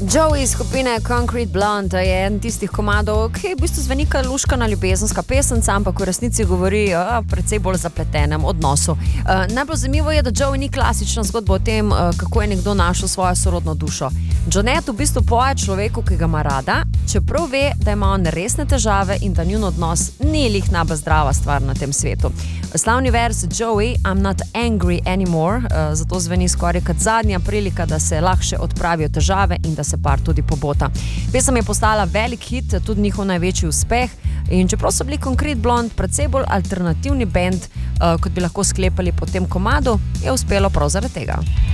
Joey iz skupine Concrete Blonde je en tistih komadov, ki v bistvu zveni kot luškana ljubezenska pesenca, ampak v resnici govori o precej bolj zapletenem odnosu. Najbolj zanimivo je, da Joey ni klasična zgodba o tem, kako je nekdo našel svojo sorodno dušo. Jonette v bistvu poje človeku, ki ga ima rada, čeprav ve, da ima on resne težave in da njun odnos ni lih najbolj zdrava stvar na tem svetu. Slavni vers Joey, I'm not angry anymore, zato zveni skoraj kot zadnja prilika, da se lahko odpravijo težave in da se par tudi pobota. Pesem je postala velik hit, tudi njihov največji uspeh in čeprav so bili Concrete Blonde precej bolj alternativni band, kot bi lahko sklepali po tem komadu, je uspelo prav zaradi tega.